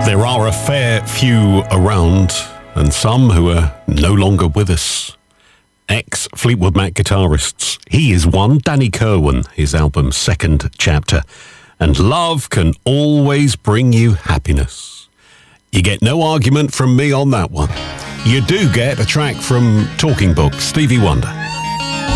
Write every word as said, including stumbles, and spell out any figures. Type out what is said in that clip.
There are a fair few around, and some who are no longer with us. Ex-Fleetwood Mac guitarists. He is one, Danny Kirwan, his album Second Chapter. And love can always bring you happiness. You get no argument from me on that one. You do get a track from Talking Book, Stevie Wonder.